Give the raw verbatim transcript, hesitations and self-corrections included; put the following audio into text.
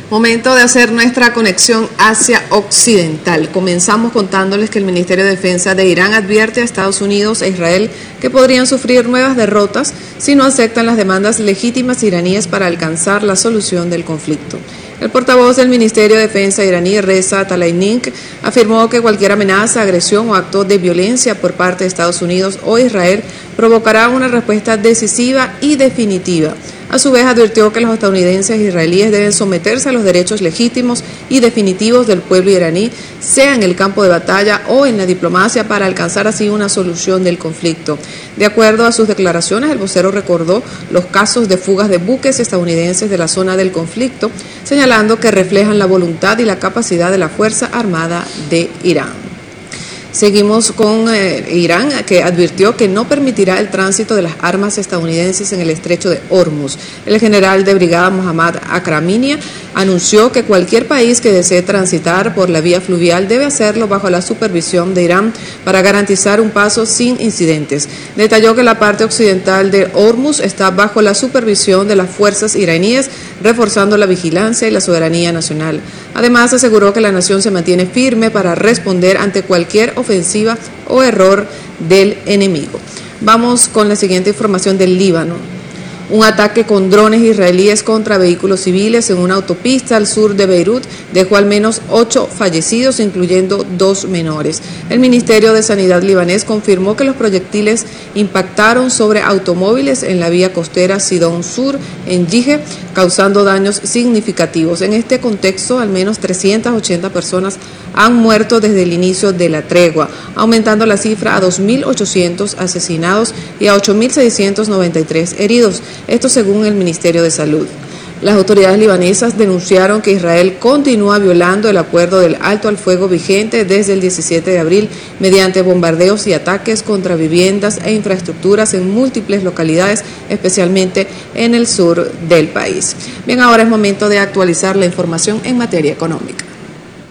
Momento de hacer nuestra conexión Asia Occidental. Comenzamos contándoles que el Ministerio de Defensa de Irán advierte a Estados Unidos e Israel que podrían sufrir nuevas derrotas si no aceptan las demandas legítimas iraníes para alcanzar la solución del conflicto. El portavoz del Ministerio de Defensa iraní, Reza Tlaibani, afirmó que cualquier amenaza, agresión o acto de violencia por parte de Estados Unidos o Israel provocará una respuesta decisiva y definitiva. A su vez, advirtió que los estadounidenses e israelíes deben someterse a los derechos legítimos y definitivos del pueblo iraní, sea en el campo de batalla o en la diplomacia, para alcanzar así una solución del conflicto. De acuerdo a sus declaraciones, el vocero recordó los casos de fugas de buques estadounidenses de la zona del conflicto, señalando que reflejan la voluntad y la capacidad de la Fuerza Armada de Irán. Seguimos con eh, Irán, que advirtió que no permitirá el tránsito de las armas estadounidenses en el estrecho de Hormuz. El general de brigada Mohammad Akraminia anunció que cualquier país que desee transitar por la vía fluvial debe hacerlo bajo la supervisión de Irán para garantizar un paso sin incidentes. Detalló que la parte occidental de Hormuz está bajo la supervisión de las fuerzas iraníes, reforzando la vigilancia y la soberanía nacional. Además, aseguró que la nación se mantiene firme para responder ante cualquier ofensiva o error del enemigo. Vamos con la siguiente información del Líbano. Un ataque con drones israelíes contra vehículos civiles en una autopista al sur de Beirut dejó al menos ocho fallecidos, incluyendo dos menores. El Ministerio de Sanidad libanés confirmó que los proyectiles impactaron sobre automóviles en la vía costera Sidón Sur, en Yije, causando daños significativos. En este contexto, al menos trescientas ochenta personas han muerto desde el inicio de la tregua, aumentando la cifra a dos mil ochocientos asesinados y a ocho mil seiscientos noventa y tres heridos. Esto según el Ministerio de Salud. Las autoridades libanesas denunciaron que Israel continúa violando el acuerdo del alto al fuego vigente desde el diecisiete de abril mediante bombardeos y ataques contra viviendas e infraestructuras en múltiples localidades, especialmente en el sur del país. Bien, ahora es momento de actualizar la información en materia económica.